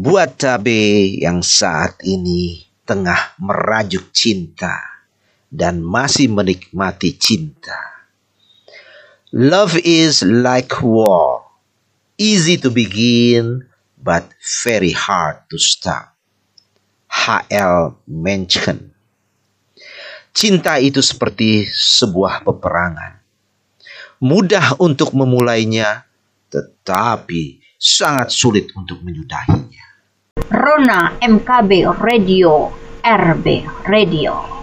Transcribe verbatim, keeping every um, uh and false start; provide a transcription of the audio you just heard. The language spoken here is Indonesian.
Buat cabe yang saat ini tengah merajuk cinta dan masih menikmati cinta. Love is like war, easy to begin but very hard to stop. H L Mencken. Cinta itu seperti sebuah peperangan. Mudah untuk memulainya, tetapi sangat sulit untuk menyudahinya. Rona M K B Radio, R B Radio.